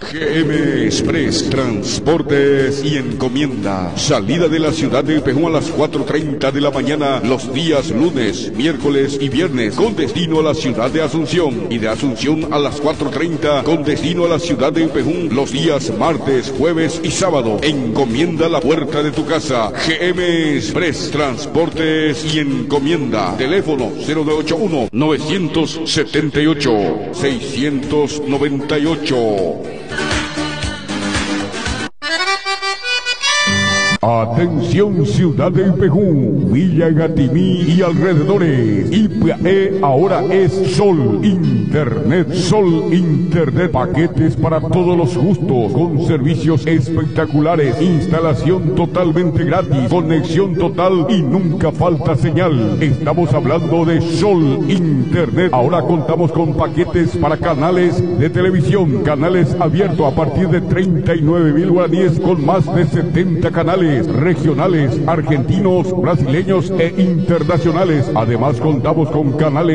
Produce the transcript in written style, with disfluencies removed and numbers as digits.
GM Express, transportes y encomienda. Salida de la ciudad de Pejón a las 4:30 de la mañana los días lunes, miércoles y viernes con destino a la ciudad de Asunción, y de Asunción a las 4:30 con destino a la ciudad de Pejón los días martes, jueves y sábado. Encomienda a la puerta de tu casa. GM Express, transportes y encomienda. Teléfono 0981-978-698. Atención ciudad de Ipejún, Villa Gatimí y alrededores. IPE ahora es Sol Internet. Sol Internet, paquetes para todos los gustos, con servicios espectaculares, instalación totalmente gratis, conexión total y nunca falta señal. Estamos hablando de Sol Internet. Ahora contamos con paquetes para canales de televisión, canales abiertos a partir de 39.000 guaraníes, con más de 70 canales regionales, argentinos, brasileños e internacionales. Además contamos con canales